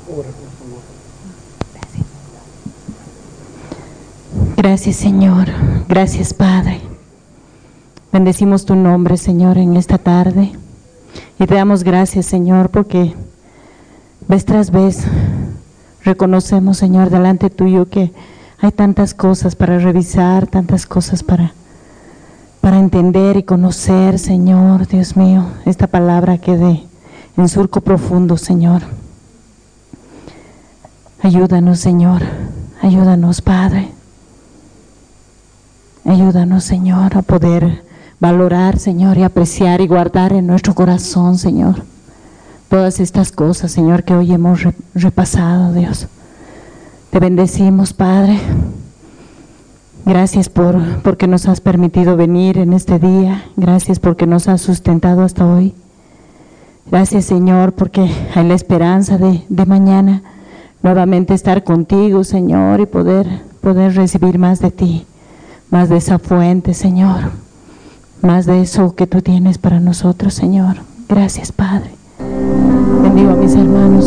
Gracias, Señor. Gracias, Padre. Bendecimos tu nombre, Señor, en esta tarde. Y te damos gracias, Señor, porque vez tras vez reconocemos, Señor, delante tuyo que hay tantas cosas para revisar, tantas cosas para entender y conocer, Señor, Dios mío. Esta palabra quede en surco profundo, Señor. Ayúdanos, Señor. Ayúdanos, Padre. Ayúdanos, Señor, a poder valorar, Señor, y apreciar y guardar en nuestro corazón, Señor, todas estas cosas, Señor, que hoy hemos repasado, Dios. Te bendecimos, Padre. Gracias porque nos has permitido venir en este día. Gracias porque nos has sustentado hasta hoy. Gracias, Señor, porque hay la esperanza de mañana nuevamente estar contigo, Señor, y poder recibir más de ti. Más de esa fuente, Señor, más de eso que tú tienes para nosotros, Señor. Gracias, Padre. Bendigo a mis hermanos.